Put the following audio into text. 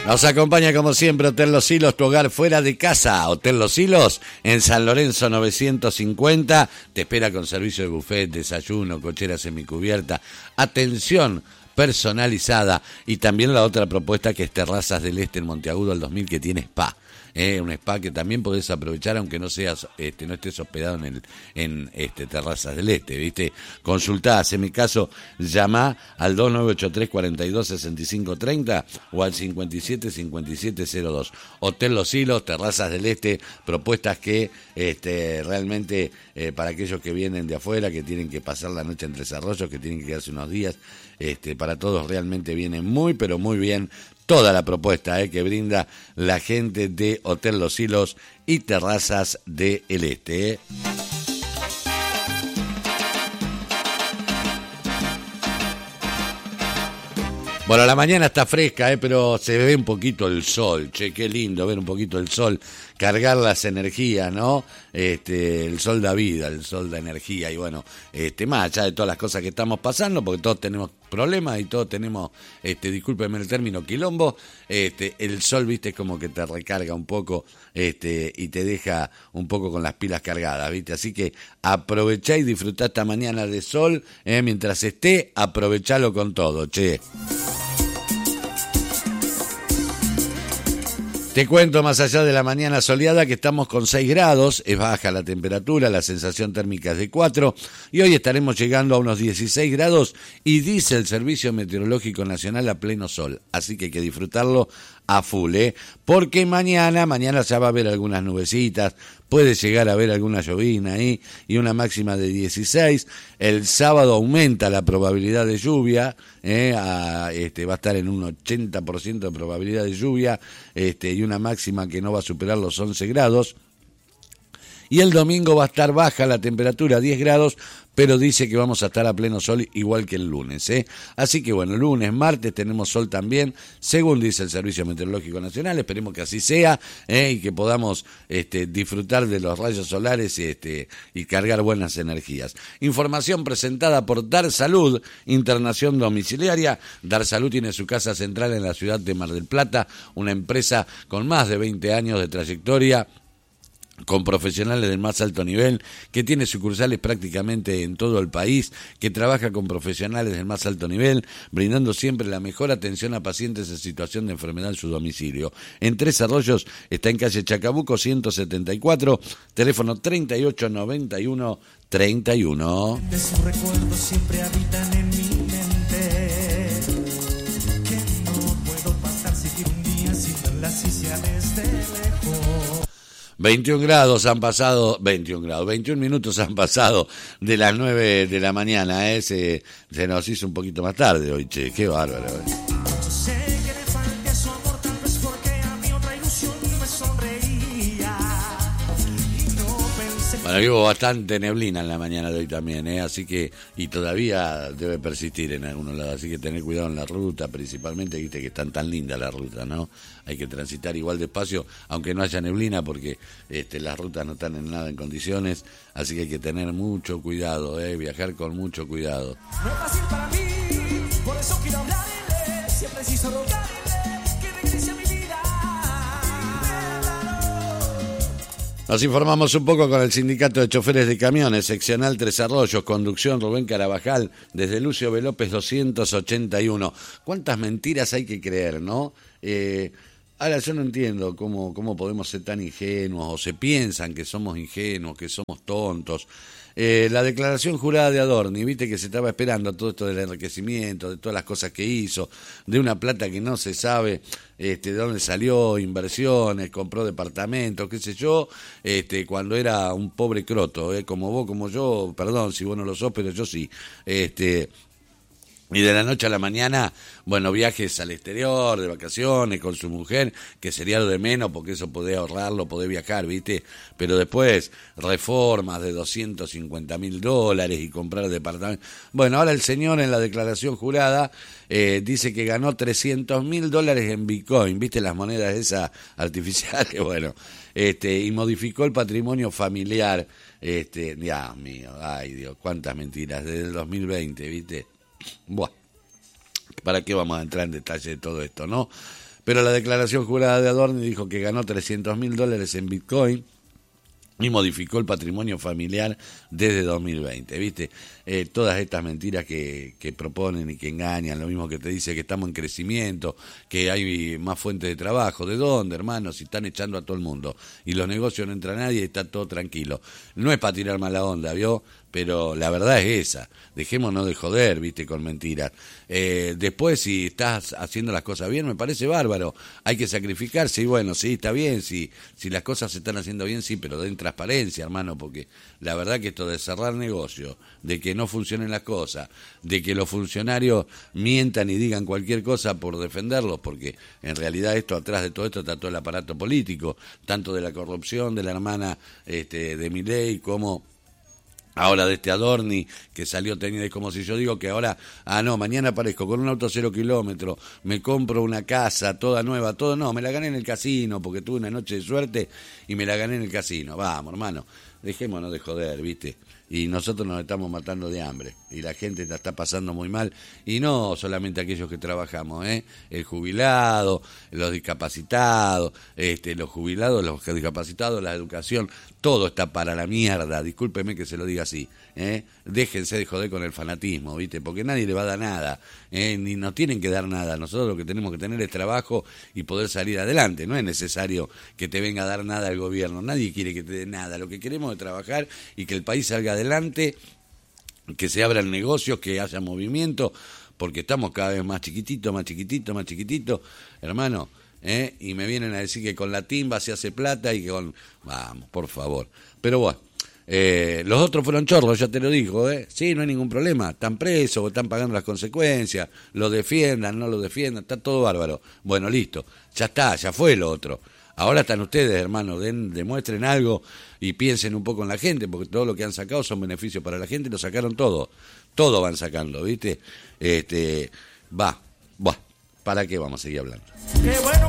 Nos acompaña como siempre Hotel Los Silos, tu hogar fuera de casa. Hotel Los Silos en San Lorenzo 950. Te espera con servicio de buffet, desayuno, cochera semicubierta, atención personalizada y también la otra propuesta que es Terrazas del Este en Monteagudo al 2000 que tiene spa. Un spa que también podés aprovechar aunque no seas no estés hospedado en Terrazas del Este, ¿viste? Consultá, haceme caso, llamá al 2983-426530 o al 575702. Hotel Los Silos, Terrazas del Este, propuestas que realmente para aquellos que vienen de afuera, que tienen que pasar la noche en Tres Arroyos, que tienen que quedarse unos días, para todos realmente viene muy pero muy bien toda la propuesta que brinda la gente de Hotel Los Silos y Terrazas del Este. Bueno, la mañana está fresca, pero se ve un poquito el sol. Che, qué lindo ver un poquito el sol, cargar las energías, ¿no? El sol da vida, el sol da energía. Y bueno, más allá de todas las cosas que estamos pasando, porque todos tenemos problemas y todos tenemos, discúlpeme el término, quilombo, el sol, viste, es como que te recarga un poco, y te deja un poco con las pilas cargadas, viste. Así que aprovechá y disfrutá esta mañana de sol, mientras esté, aprovechalo con todo, che. Te cuento más allá de la mañana soleada que estamos con 6 grados, es baja la temperatura, la sensación térmica es de 4 y hoy estaremos llegando a unos 16 grados y dice el Servicio Meteorológico Nacional a pleno sol, así que hay que disfrutarlo a full, porque mañana ya va a haber algunas nubecitas, puede llegar a haber alguna llovina ahí y una máxima de 16. El sábado aumenta la probabilidad de lluvia, va a estar en un 80% de probabilidad de lluvia, y una máxima que no va a superar los 11 grados. Y el domingo va a estar baja la temperatura, 10 grados, pero dice que vamos a estar a pleno sol igual que el lunes, Así que bueno, lunes, martes tenemos sol también, según dice el Servicio Meteorológico Nacional, esperemos que así sea, y que podamos disfrutar de los rayos solares y cargar buenas energías. Información presentada por Dar Salud, Internación Domiciliaria. Dar Salud tiene su casa central en la ciudad de Mar del Plata, una empresa con más de 20 años de trayectoria, con profesionales del más alto nivel, que tiene sucursales prácticamente en todo el país, que trabaja con profesionales del más alto nivel, brindando siempre la mejor atención a pacientes en situación de enfermedad en su domicilio. En Tres Arroyos está en calle Chacabuco 174, teléfono 3891-31. De sus recuerdos siempre habitan en mi mente, que no puedo pasar siquiera un día sin verlas y sea desde lejos. 21 grados han pasado, 21 minutos han pasado de las 9 de la mañana, se nos hizo un poquito más tarde hoy, che, qué bárbaro. Sé que le falta su amor, tal vez porque a mi otra ilusión me sonreía. Y no pensé. Bueno, hubo bastante neblina en la mañana de hoy también, así que, y todavía debe persistir en algunos lados, así que tener cuidado en la ruta, principalmente, viste que están tan lindas las rutas, ¿no? Hay que transitar igual despacio, aunque no haya neblina, porque las rutas no están en nada en condiciones, así que hay que tener mucho cuidado, viajar con mucho cuidado. No es fácil para mí, por eso quiero hablarle, siempre preciso rogarle que regrese a mi vida. Nos informamos un poco con el Sindicato de Choferes de Camiones, seccional Tres Arroyos, conducción Rubén Carabajal, desde Lucio B. López 281. ¿Cuántas mentiras hay que creer, no? Ahora yo no entiendo cómo podemos ser tan ingenuos, o se piensan que somos ingenuos, que somos tontos. La declaración jurada de Adorni, viste que se estaba esperando todo esto del enriquecimiento, de todas las cosas que hizo, de una plata que no se sabe de dónde salió, inversiones, compró departamentos, qué sé yo, cuando era un pobre croto, como vos, como yo, perdón si vos no lo sos, pero yo sí, y de la noche a la mañana, bueno, viajes al exterior, de vacaciones, con su mujer, que sería lo de menos, porque eso podés ahorrarlo, podés viajar, ¿viste? Pero después, reformas de $250.000 y comprar departamentos. Bueno, ahora el señor en la declaración jurada dice que ganó $300.000 en Bitcoin, ¿viste? Las monedas esas artificiales, bueno, y modificó el patrimonio familiar. Dios mío, ay Dios, cuántas mentiras, desde el 2020, ¿viste? Buah, ¿para qué vamos a entrar en detalle de todo esto, no? Pero la declaración jurada de Adorni dijo que ganó $300.000 en Bitcoin y modificó el patrimonio familiar desde 2020, ¿viste? Todas estas mentiras que proponen y que engañan, lo mismo que te dice que estamos en crecimiento, que hay más fuentes de trabajo. ¿De dónde, hermano? Si están echando a todo el mundo y los negocios no entra nadie y está todo tranquilo. No es para tirar mala onda, ¿vio? Pero la verdad es esa. Dejémonos de joder, ¿viste? Con mentiras. Después, si estás haciendo las cosas bien, me parece bárbaro. Hay que sacrificarse y bueno, sí, está bien. Si las cosas se están haciendo bien, sí, pero den transparencia, hermano, porque la verdad que esto de cerrar negocios, de que no funcionen las cosas, de que los funcionarios mientan y digan cualquier cosa por defenderlos, porque en realidad esto, atrás de todo esto está todo el aparato político, tanto de la corrupción de la hermana de Milei como ahora de este Adorni, que salió teniendo, es como si yo digo que ahora, no, mañana aparezco con un auto 0 kilómetros, me compro una casa toda nueva, todo, no, me la gané en el casino, porque tuve una noche de suerte y me la gané en el casino. Vamos, hermano, dejémonos de joder, ¿viste? Y nosotros nos estamos matando de hambre, y la gente la está pasando muy mal, y no solamente aquellos que trabajamos, el jubilado, los discapacitados, los jubilados, los discapacitados, la educación, todo está para la mierda, discúlpeme que se lo diga así, déjense de joder con el fanatismo, ¿viste? Porque nadie le va a dar nada, ni nos tienen que dar nada, nosotros lo que tenemos que tener es trabajo y poder salir adelante, no es necesario que te venga a dar nada el gobierno, nadie quiere que te dé nada, lo que queremos es trabajar y que el país salga adelante, que se abran negocios, que haya movimiento, porque estamos cada vez más chiquititos, hermano, y me vienen a decir que con la timba se hace plata y que con... Vamos, por favor. Pero bueno, los otros fueron chorros, ya te lo digo, sí, no hay ningún problema, están presos, están pagando las consecuencias, lo defiendan, no lo defiendan, está todo bárbaro. Bueno, listo, ya está, ya fue lo otro. Ahora están ustedes, hermano, demuestren algo y piensen un poco en la gente, porque todo lo que han sacado son beneficios para la gente, lo sacaron todo van sacando, ¿viste? ¿Para qué vamos a seguir hablando? Qué bueno.